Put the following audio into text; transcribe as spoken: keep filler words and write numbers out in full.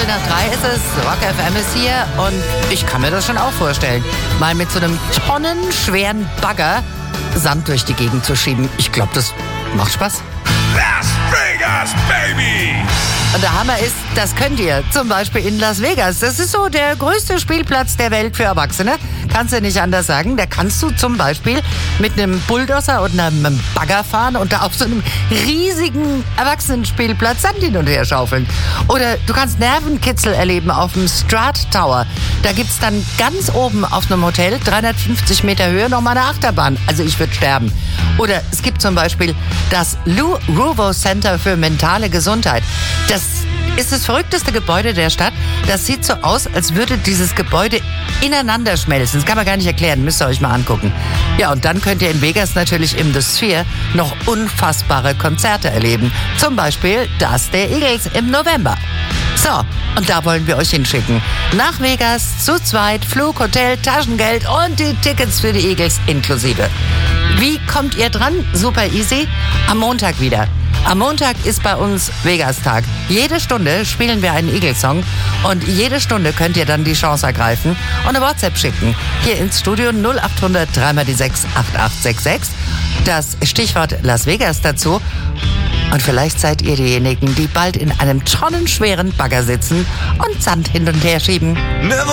Viertel nach drei ist es, Rock F M ist hier und ich kann mir das schon auch vorstellen, mal mit so einem tonnenschweren Bagger Sand durch die Gegend zu schieben. Ich glaube, das macht Spaß. Las Vegas, baby! Und der Hammer ist, das könnt ihr zum Beispiel in Las Vegas. Das ist so der größte Spielplatz der Welt für Erwachsene. Kannst du nicht anders sagen. Da kannst du zum Beispiel mit einem Bulldozer und einem Bagger fahren und da auf so einem riesigen Erwachsenenspielplatz Sand hin und her schaufeln. Oder du kannst Nervenkitzel erleben auf dem Strat Tower. Da gibt's dann ganz oben auf einem Hotel, dreihundertfünfzig Meter Höhe, nochmal eine Achterbahn. Also ich würde sterben. Oder es gibt zum Beispiel das Lou Ruvo Center für mentale Gesundheit. Das ist das verrückteste Gebäude der Stadt. Das sieht so aus, als würde dieses Gebäude ineinander schmelzen. Das kann man gar nicht erklären, müsst ihr euch mal angucken. Ja, und dann könnt ihr in Vegas natürlich im The Sphere noch unfassbare Konzerte erleben. Zum Beispiel das der Eagles im November. So, und da wollen wir euch hinschicken. Nach Vegas, zu zweit, Flug, Hotel, Taschengeld und die Tickets für die Eagles inklusive. Wie kommt ihr dran? Super easy. Am Montag wieder. Am Montag ist bei uns Vegas-Tag. Jede Stunde spielen wir einen Eagles-Song und jede Stunde könnt ihr dann die Chance ergreifen und eine WhatsApp schicken. Hier ins Studio null acht hundert drei mal die sechs acht acht sechs sechs. Das Stichwort Las Vegas dazu. Und vielleicht seid ihr diejenigen, die bald in einem tonnenschweren Bagger sitzen und Sand hin und her schieben. Never